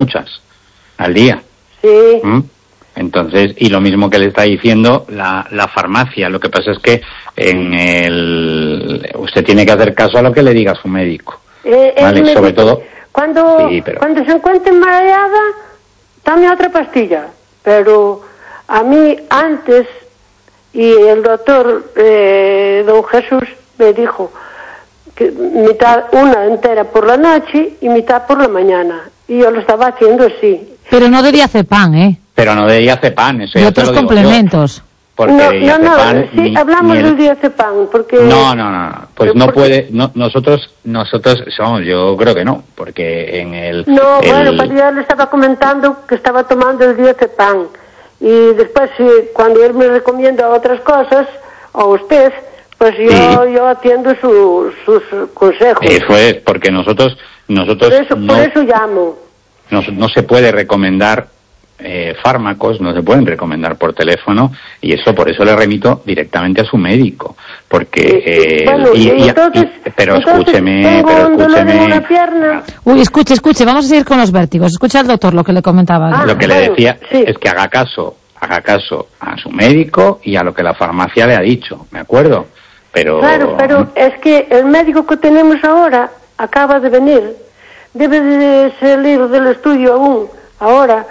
muchas al día. Sí. Entonces, y lo mismo que le está diciendo la farmacia. Lo que pasa es que usted tiene que hacer caso a lo que le diga su médico. ¿Vale? Sobre todo... Cuando se encuentre mareada, dame otra pastilla. Pero a mí antes, y el doctor, don Jesús, me dijo que mitad, una entera por la noche y mitad por la mañana. Y yo lo estaba haciendo así. Pero no de diazepam, ¿eh? Pero no de diazepam, eso de ya otros te lo complementos. Digo yo. Porque sí, hablamos del diazepam, porque... No, pues no puede, nosotros somos, yo creo que no, porque en el... No, bueno, pues yo le estaba comentando que estaba tomando el diazepam, y después cuando él me recomienda otras cosas, a usted, pues yo atiendo sus consejos. Eso es, porque nosotros por eso llamo. No se puede recomendar fármacos, no se pueden recomendar por teléfono, y eso por eso le remito directamente a su médico, porque pero escúcheme. Uy, escuche, vamos a seguir con los vértigos. Escucha al doctor lo que le comentaba. Lo que le decía es que haga caso a su médico y a lo que la farmacia le ha dicho, ¿me acuerdo? Pero es que el médico que tenemos ahora acaba de venir, debe de salir del estudio aún ahora.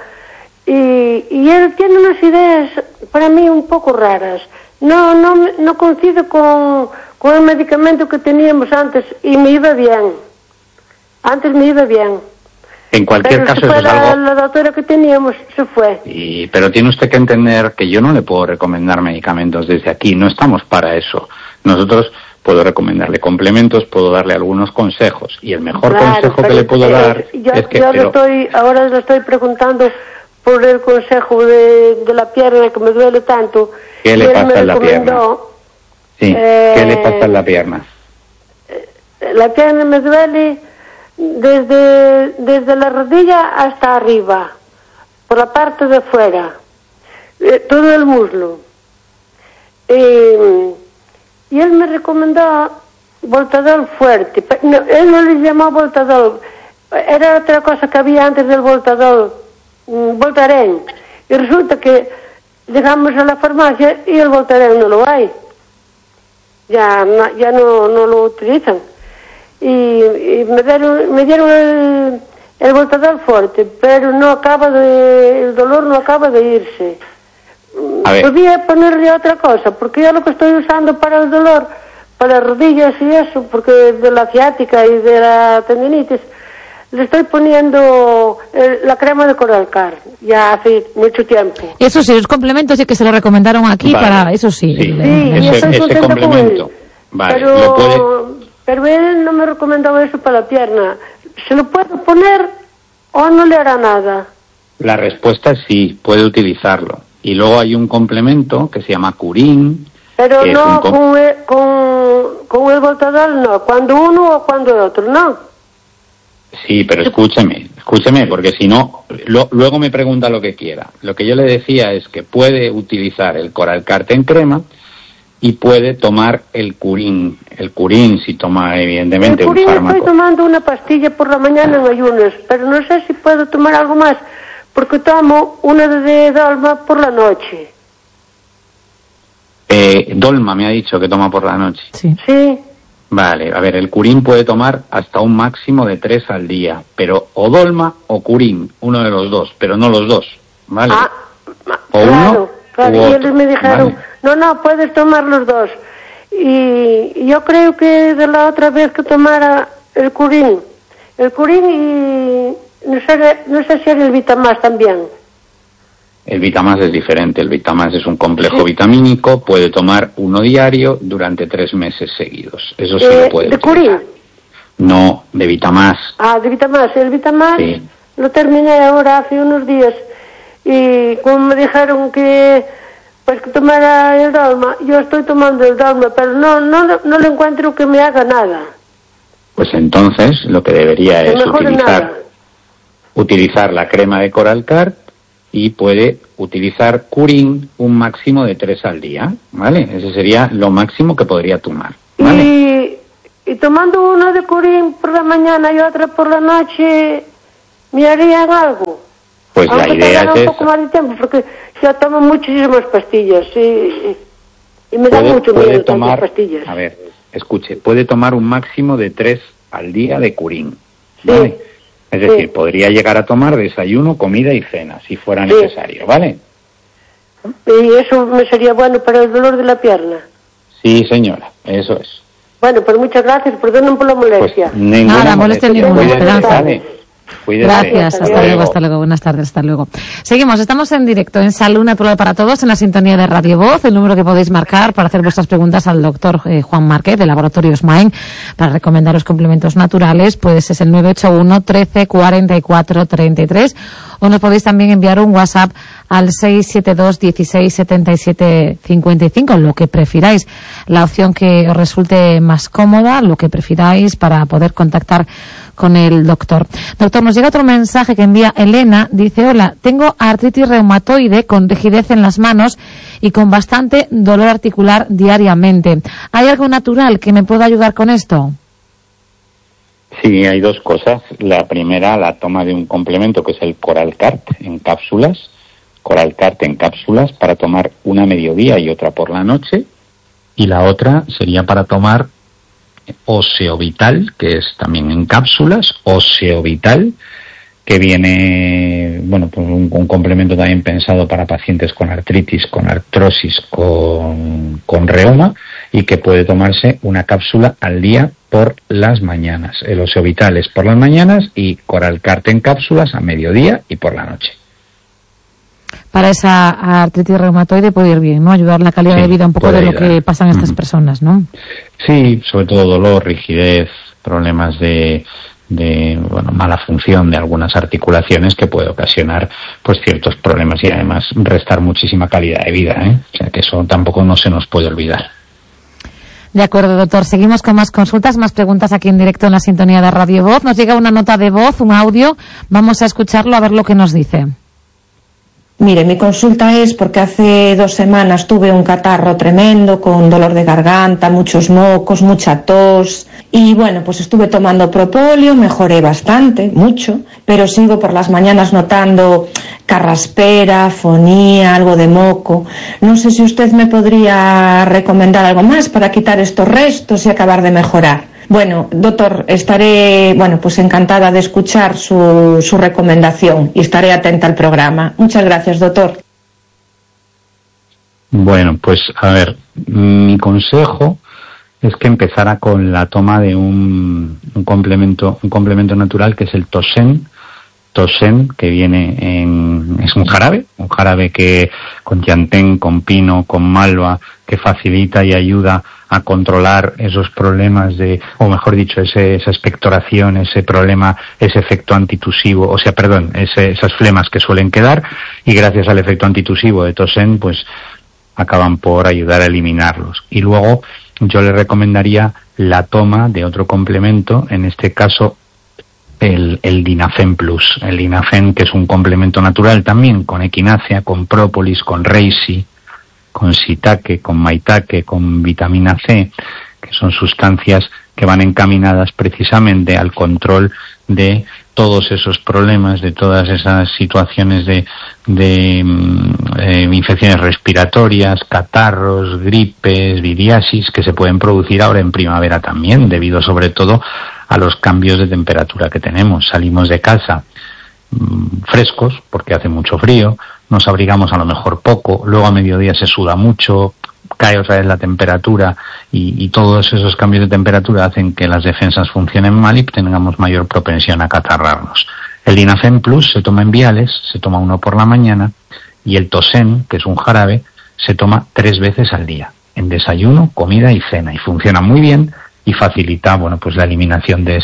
Y él tiene unas ideas para mí un poco raras. No coincide con el medicamento que teníamos antes, y me iba bien. Antes me iba bien. En cualquier caso, eso es algo... La doctora que teníamos se fue. Pero tiene usted que entender que yo no le puedo recomendar medicamentos desde aquí. No estamos para eso. Nosotros puedo recomendarle complementos, puedo darle algunos consejos. Y el mejor consejo que le puedo dar es que... Ahora le estoy preguntando por el consejo de la pierna que me duele tanto. ¿Qué le pasa en la pierna? Sí, ¿qué le pasa en la pierna? La pierna me duele desde la rodilla hasta arriba, por la parte de fuera, todo el muslo. Y él me recomendó Voltadol fuerte. Él no le llamó Voltadol, era otra cosa que había antes del Voltadol, Voltaren, y resulta que llegamos a la farmacia y el Voltaren no lo hay, ya no lo utilizan, y me dieron el Voltadol fuerte, pero el dolor no acaba de irse. Podía ponerle otra cosa, porque yo lo que estoy usando para el dolor, para las rodillas y eso, porque de la ciática y de la tendinitis, le estoy poniendo la crema de Coralcar, ya hace mucho tiempo. Eso sí, los complementos sí que se lo recomendaron aquí, para eso sí. Ese complemento. Vale, pero él no me recomendaba eso para la pierna. ¿Se lo puedo poner o no le hará nada? La respuesta es sí, puede utilizarlo. Y luego hay un complemento que se llama Curín. Pero no, con el Voltadol no, cuando uno o cuando el otro, no. Sí, pero escúcheme, porque si no, luego me pregunta lo que quiera. Lo que yo le decía es que puede utilizar el Coralcart en crema y puede tomar el Curín. El Curín, si toma evidentemente un fármaco. Estoy tomando una pastilla por la mañana en ayunas, pero no sé si puedo tomar algo más, porque tomo una de Dolma por la noche. Dolma me ha dicho que toma por la noche. Sí. Vale, a ver, el Curín puede tomar hasta un máximo de 3 al día, pero o Dolma o Curín, uno de los dos, pero no los dos, ¿vale? O claro, uno y ellos me dijeron, ¿vale? No, puedes tomar los dos. Y yo creo que de la otra vez que tomara el Curín y no sé si era el Vitamás también. El Vitamás es diferente, el Vitamás es un complejo vitamínico, puede tomar uno diario durante 3 meses seguidos. Eso sí lo puede. ¿De Curín? No, de Vitamás. De Vitamás. El Vitamás lo terminé ahora hace unos días y como me dijeron que tomara el Dolma, yo estoy tomando el Dolma, pero no le encuentro que me haga nada. Pues entonces lo que debería es utilizar la crema de Coralcart y puede utilizar Curín un máximo de 3 al día, ¿vale? Ese sería lo máximo que podría tomar, ¿vale? Y tomando uno de Curín por la mañana y otra por la noche, ¿Me harían algo? Pues aunque la idea es un poco más de tiempo, porque yo tomo muchísimas pastillas y me da mucho miedo tomar pastillas. A ver, escuche, puede tomar un máximo de 3 al día de Curín, ¿vale? Sí. Es decir, podría llegar a tomar desayuno, comida y cena, si fuera necesario, ¿vale? ¿Y eso me sería bueno para el dolor de la pierna? Sí, señora, eso es. Bueno, pues muchas gracias, perdonen por la molestia. Pues ninguna molestia ninguna, Esperanza. Cuídate. Gracias, hasta luego, buenas tardes, hasta luego. Seguimos, estamos en directo en Salud Natural para Todos, en la sintonía de Radio Voz. El número que podéis marcar para hacer vuestras preguntas al doctor Juan Márquez, de Laboratorios Main, para recomendaros complementos naturales, pues es el 981 13 44 33, o nos podéis también enviar un WhatsApp al 672 16 77 55, lo que prefiráis, la opción que os resulte más cómoda, lo que prefiráis para poder contactar con el doctor. Doctor, nos llega otro mensaje que envía Elena. Dice: hola, tengo artritis reumatoide con rigidez en las manos y con bastante dolor articular diariamente. ¿Hay algo natural que me pueda ayudar con esto? Sí, hay dos cosas. La primera, la toma de un complemento que es el Coralcart en cápsulas. Coralcart en cápsulas para tomar una a mediodía y otra por la noche. Y la otra sería para tomar Oseovital, que es también en cápsulas, Oseovital, que viene, bueno, pues un complemento también pensado para pacientes con artritis, con artrosis, con reuma, y que puede tomarse una cápsula al día por las mañanas. El Oseovital es por las mañanas y Coralcart en cápsulas a mediodía y por la noche. Para esa artritis reumatoide puede ir bien, ¿no? Ayudar la calidad de vida un poco de lo que pasan estas personas, ¿no? Sí, sobre todo dolor, rigidez, problemas de mala función de algunas articulaciones que puede ocasionar pues ciertos problemas y además restar muchísima calidad de vida, ¿eh? O sea que eso tampoco no se nos puede olvidar. De acuerdo, doctor. Seguimos con más consultas, más preguntas aquí en directo en la sintonía de Radio Voz. Nos llega una nota de voz, un audio. Vamos a escucharlo a ver lo que nos dice. Mire, mi consulta es porque hace 2 semanas tuve un catarro tremendo con dolor de garganta, muchos mocos, mucha tos y bueno, pues estuve tomando propóleo, mejoré bastante, mucho, pero sigo por las mañanas notando carraspera, fonía, algo de moco. No sé si usted me podría recomendar algo más para quitar estos restos y acabar de mejorar. Bueno, doctor, estaré, pues encantada de escuchar su recomendación y estaré atenta al programa. Muchas gracias, doctor. Bueno, pues a ver, mi consejo es que empezara con la toma de un complemento natural que es el Tosen, que viene es un jarabe que con llantén, con pino, con malva, que facilita y ayuda a controlar esos problemas esa expectoración, ese problema, ese efecto antitusivo, esas flemas que suelen quedar, y gracias al efecto antitusivo de Tosen, pues acaban por ayudar a eliminarlos. Y luego yo le recomendaría la toma de otro complemento, en este caso el Dinafen Plus. El Dinafen, que es un complemento natural también, con equinacia, con própolis, con reishi, con shiitake, con maitake, con vitamina C, que son sustancias que van encaminadas precisamente al control de todos esos problemas, de todas esas situaciones de infecciones respiratorias, catarros, gripes, viriasis, que se pueden producir ahora en primavera también, debido sobre todo a los cambios de temperatura que tenemos. Salimos de casa frescos porque hace mucho frío, nos abrigamos a lo mejor poco, luego a mediodía se suda mucho, cae otra vez la temperatura y todos esos cambios de temperatura hacen que las defensas funcionen mal y tengamos mayor propensión a catarrarnos. El Dinafen Plus se toma en viales, se toma uno por la mañana, y el Tosen, que es un jarabe, se toma 3 veces al día, en desayuno, comida y cena, y funciona muy bien y facilita la eliminación de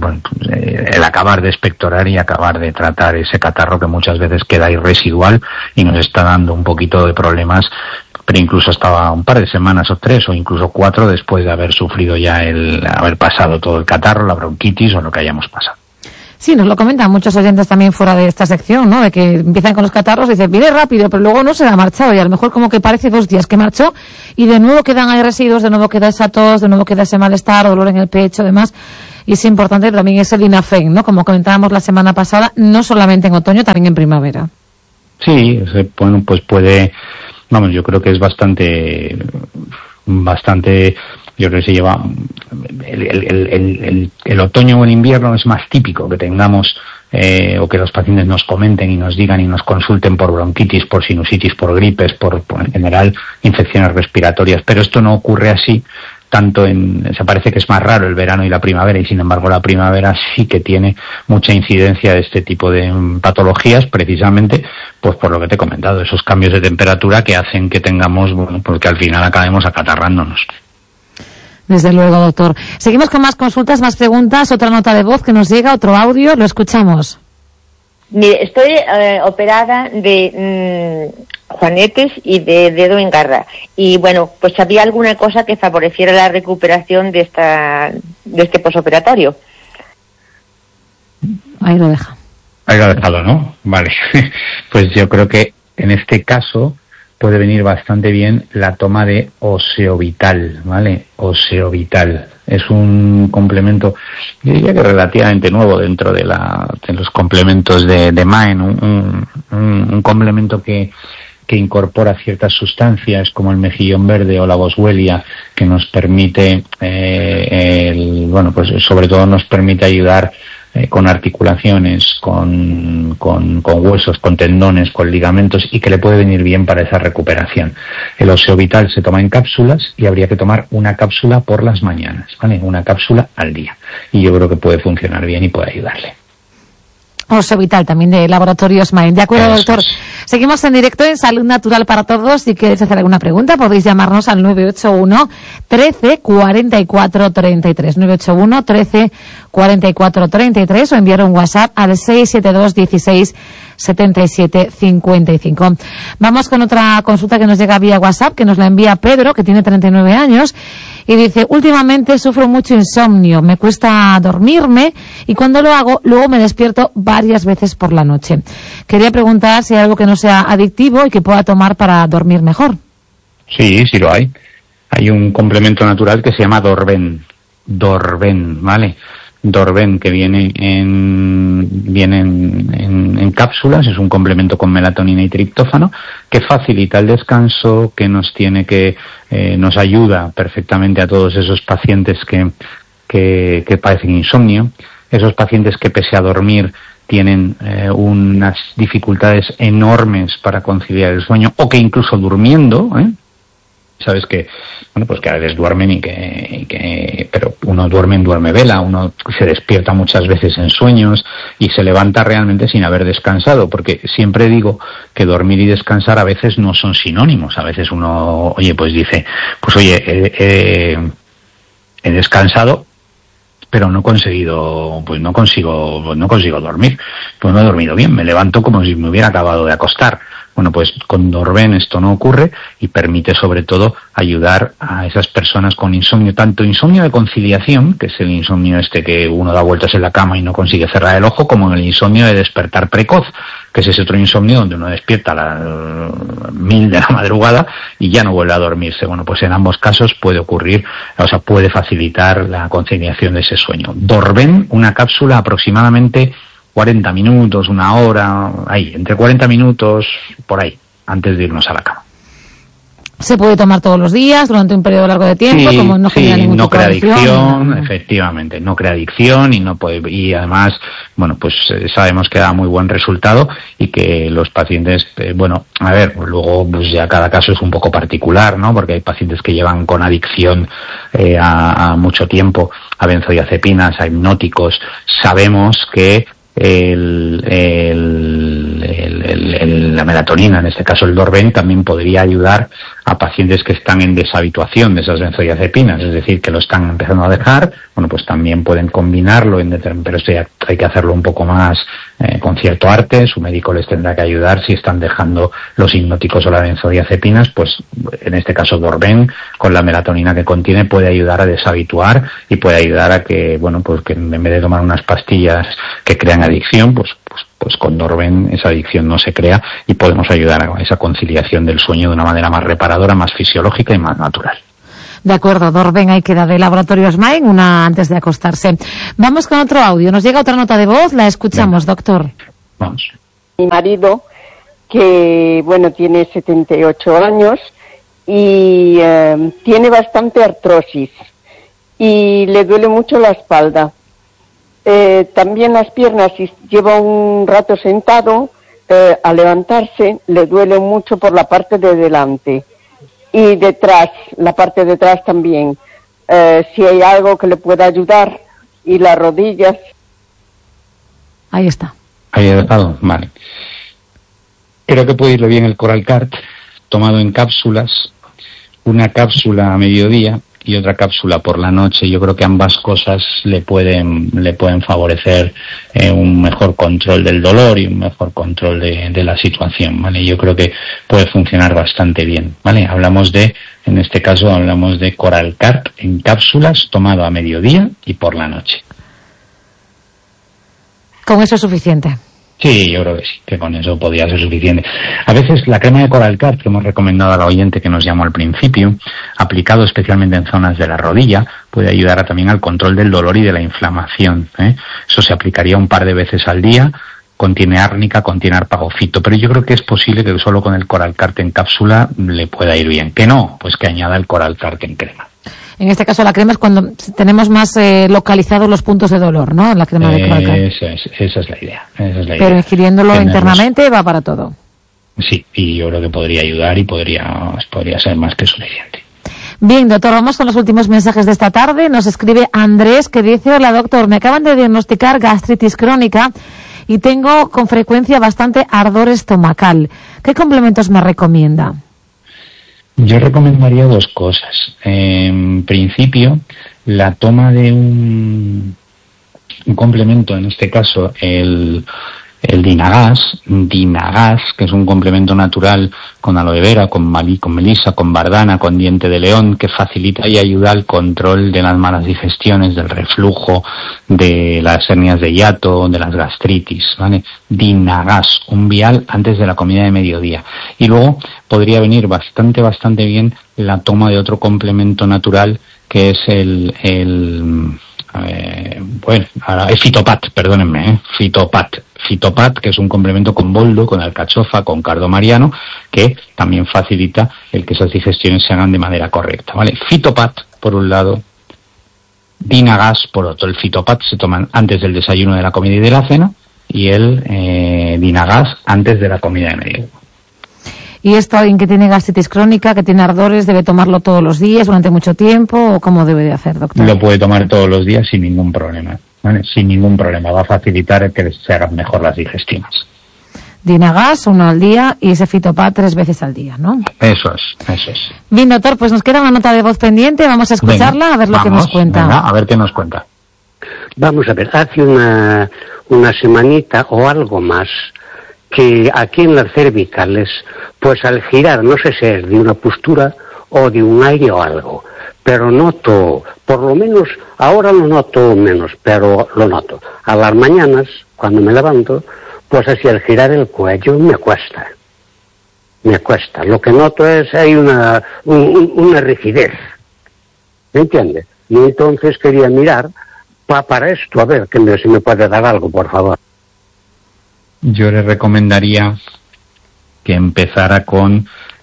el acabar de expectorar y acabar de tratar ese catarro que muchas veces queda ahí residual y nos está dando un poquito de problemas, pero incluso hasta un par de semanas o 3 o incluso 4 después de haber sufrido ya haber pasado todo el catarro, la bronquitis o lo que hayamos pasado. Sí, nos lo comentan muchos oyentes también fuera de esta sección, ¿no? De que empiezan con los catarros y dicen, viene rápido, pero luego no se ha marchado y a lo mejor como que parece 2 días que marchó y de nuevo quedan ahí residuos, de nuevo queda esa tos, de nuevo queda ese malestar, dolor en el pecho, demás. y es importante también ese Dinafen, ¿no? Como comentábamos la semana pasada, no solamente en otoño, también en primavera. Sí, bueno, pues puede, vamos, yo creo que es bastante, yo creo que se lleva el otoño o el invierno es más típico que tengamos o que los pacientes nos comenten y nos digan y nos consulten por bronquitis, por sinusitis, por gripes, por en general infecciones respiratorias, pero esto no ocurre así tanto se parece que es más raro el verano y la primavera, y sin embargo la primavera sí que tiene mucha incidencia de este tipo de patologías, precisamente pues por lo que te he comentado, esos cambios de temperatura que hacen que tengamos, bueno, pues que al final acabemos acatarrándonos. Desde luego, doctor. Seguimos con más consultas, más preguntas, otra nota de voz que nos llega, otro audio, lo escuchamos. Mire, estoy operada de juanetes y de dedo en garra. Y bueno, pues había alguna cosa que favoreciera la recuperación de este posoperatorio. Ahí lo deja. Ahí lo ha dejado, ¿no? Vale. Pues yo creo que en este caso puede venir bastante bien la toma de Oseovital, ¿vale? Oseovital. Es un complemento, yo diría que relativamente nuevo dentro de los complementos de MAEN, un complemento que incorpora ciertas sustancias como el mejillón verde o la boswellia, que nos permite, bueno, pues sobre todo nos permite ayudar con articulaciones, con huesos, con tendones, con ligamentos, y que le puede venir bien para esa recuperación. El Oseovital se toma en cápsulas y habría que tomar una cápsula por las mañanas, ¿vale? Una cápsula al día. Y yo creo que puede funcionar bien y puede ayudarle. Oseovital, también de Laboratorios MAEN. De acuerdo, doctor. Seguimos en directo en Salud Natural para Todos. Si queréis hacer alguna pregunta, podéis llamarnos al 981 13 44 33. 981 13 44 33 o enviar un WhatsApp al 672 16 77 55. Vamos con otra consulta que nos llega vía WhatsApp, que nos la envía Pedro, que tiene 39 años. Y dice, últimamente sufro mucho insomnio, me cuesta dormirme y cuando lo hago, luego me despierto varias veces por la noche. Quería preguntar si hay algo que no sea adictivo y que pueda tomar para dormir mejor. Sí, sí lo hay. Hay un complemento natural que se llama Dorben, ¿vale? Dorben, que viene en cápsulas, es un complemento con melatonina y triptófano que facilita el descanso, que nos ayuda perfectamente a todos esos pacientes que padecen insomnio, esos pacientes que pese a dormir tienen unas dificultades enormes para conciliar el sueño, o que incluso durmiendo, sabes que, bueno, pues que a veces duermen pero uno duerme vela, uno se despierta muchas veces en sueños y se levanta realmente sin haber descansado, porque siempre digo que dormir y descansar a veces no son sinónimos. A veces uno, pues dice, he descansado, pero no consigo dormir, pues no he dormido bien, me levanto como si me hubiera acabado de acostar. Bueno, pues con Dorben esto no ocurre y permite sobre todo ayudar a esas personas con insomnio, tanto insomnio de conciliación, que es el insomnio que uno da vueltas en la cama y no consigue cerrar el ojo, como el insomnio de despertar precoz, que es ese otro insomnio donde uno despierta a las 1000 de la madrugada y ya no vuelve a dormirse. Bueno, pues en ambos casos puede ocurrir, puede facilitar la conciliación de ese sueño. Dorben, una cápsula aproximadamente 40 minutos, una hora, entre 40 minutos, por ahí, antes de irnos a la cama. ¿Se puede tomar todos los días, durante un periodo largo de tiempo? Como no genera ningún tipo de adicción, efectivamente, no crea adicción y además, bueno, pues sabemos que da muy buen resultado y que los pacientes, luego pues ya cada caso es un poco particular, ¿no? Porque hay pacientes que llevan con adicción a mucho tiempo a benzodiazepinas, a hipnóticos. Sabemos que la melatonina, en este caso el Dorben, también podría ayudar a pacientes que están en deshabituación de esas benzodiazepinas, es decir, que lo están empezando a dejar. Bueno, pues también pueden combinarlo, pero esto ya hay que hacerlo un poco más con cierto arte. Su médico les tendrá que ayudar si están dejando los hipnóticos o las benzodiazepinas, pues en este caso Dorben, con la melatonina que contiene, puede ayudar a deshabituar y puede ayudar a que, que en vez de tomar unas pastillas que crean adicción, pues con Dorben esa adicción no se crea y podemos ayudar a esa conciliación del sueño de una manera más reparadora, más fisiológica y más natural. De acuerdo, Dorben, ahí queda, de Laboratorios Main, una antes de acostarse. Vamos con otro audio. Nos llega otra nota de voz, la escuchamos, doctor. Vamos. Mi marido, que bueno, tiene 78 años y tiene bastante artrosis y le duele mucho la espalda. También las piernas, si lleva un rato sentado, al levantarse le duele mucho por la parte de delante y detrás, la parte de atrás también. Si hay algo que le pueda ayudar, y las rodillas. Ahí está. Ahí he dejado, vale. Creo que puede irle bien el Coralcart tomado en cápsulas, una cápsula a mediodía y otra cápsula por la noche. Yo creo que ambas cosas le pueden favorecer un mejor control del dolor y un mejor control de la situación, ¿vale? Yo creo que puede funcionar bastante bien, ¿vale? En este caso hablamos de Coralcart en cápsulas tomado a mediodía y por la noche. ¿Con eso es suficiente? Sí, yo creo que sí, que con eso podría ser suficiente. A veces la crema de Coralcart que hemos recomendado al oyente que nos llamó al principio, aplicado especialmente en zonas de la rodilla, puede ayudar también al control del dolor y de la inflamación, ¿eh? Eso se aplicaría un par de veces al día. Contiene árnica, contiene arpagofito, pero yo creo que es posible que solo con el Coralcart en cápsula le pueda ir bien. Que no, pues que añada el Coralcart en crema. En este caso la crema es cuando tenemos más localizados los puntos de dolor, ¿no? La crema de Coralcart. Esa es la idea. Pero ingiriéndolo internamente va para todo. Sí, y yo creo que podría ayudar y podría ser más que suficiente. Bien, doctor, vamos con los últimos mensajes de esta tarde. Nos escribe Andrés, que dice: hola, doctor, me acaban de diagnosticar gastritis crónica y tengo con frecuencia bastante ardor estomacal. ¿Qué complementos me recomienda? Yo recomendaría dos cosas. En principio, la toma de un complemento, en este caso el Dinagas, que es un complemento natural con aloe vera, con melisa, con bardana, con diente de león, que facilita y ayuda al control de las malas digestiones, del reflujo, de las hernias de hiato, de las gastritis, ¿vale? Dinagas, un vial antes de la comida de mediodía. Y luego podría venir bastante bien la toma de otro complemento natural que es el Fitopat, perdónenme, Fitopat, que es un complemento con boldo, con alcachofa, con cardo mariano, que también facilita el que esas digestiones se hagan de manera correcta, ¿vale? Fitopat, por un lado, Dinagas, por otro. El Fitopat se toman antes del desayuno, de la comida y de la cena, y el Dinagas antes de la comida de mediodía. ¿Y esto alguien que tiene gastritis crónica, que tiene ardores, debe tomarlo todos los días durante mucho tiempo, o cómo debe de hacer, doctor? Lo puede tomar todos los días sin ningún problema, ¿vale? Sin ningún problema, va a facilitar que se hagan mejor las digestiones. Dinagas, 1 al día, y ese Fitopat 3 veces al día, ¿no? Eso es. Bien, doctor, pues nos queda una nota de voz pendiente, vamos a escucharla. Venga, a ver lo que nos cuenta. Venga, a ver qué nos cuenta. Vamos a ver, hace una semanita o algo más que aquí en las cervicales, pues al girar, no sé si es de una postura o de un aire o algo, pero noto, por lo menos, ahora lo noto menos, pero lo noto. A las mañanas, cuando me levanto, pues así al girar el cuello me cuesta. Lo que noto es hay una rigidez, ¿me entiende? Y entonces quería mirar para esto, a ver, si me puede dar algo, por favor. Yo le recomendaría que empezara con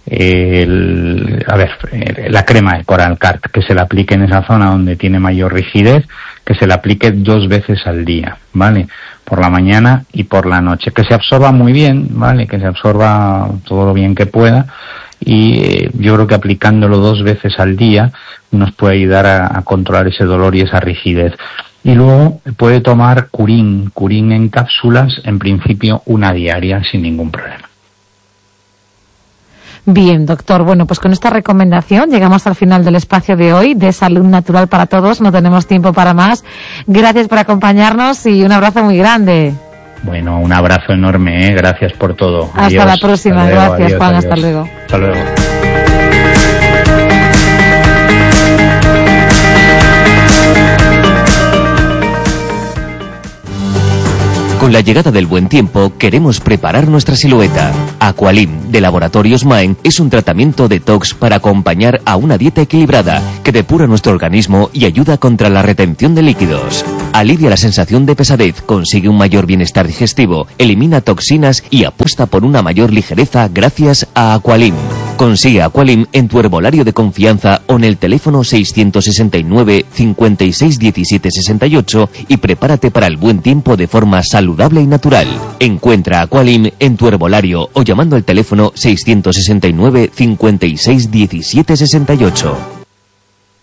la crema de Coralcart, que se la aplique en esa zona donde tiene mayor rigidez, que se la aplique 2 veces al día, ¿vale? Por la mañana y por la noche, que se absorba muy bien, ¿vale? Que se absorba todo lo bien que pueda, y yo creo que aplicándolo 2 veces al día nos puede ayudar a controlar ese dolor y esa rigidez. Y luego puede tomar Curín en cápsulas, en principio 1 diaria sin ningún problema. Bien, doctor. Bueno, pues con esta recomendación llegamos al final del espacio de hoy de Salud Natural para Todos. No tenemos tiempo para más. Gracias por acompañarnos y un abrazo muy grande. Bueno, un abrazo enorme, gracias por todo. Hasta la próxima. Gracias, Juan. Hasta luego. Hasta luego. Con la llegada del buen tiempo, queremos preparar nuestra silueta. Aqualim, de Laboratorios Maen, es un tratamiento detox para acompañar a una dieta equilibrada que depura nuestro organismo y ayuda contra la retención de líquidos. Alivia la sensación de pesadez, consigue un mayor bienestar digestivo, elimina toxinas y apuesta por una mayor ligereza gracias a Aqualim. Consigue Aqualim en tu herbolario de confianza o en el teléfono 669 56 17 68 y prepárate para el buen tiempo de forma saludable y natural. Encuentra Aqualim en tu herbolario o llamando al teléfono 669 56 17 68.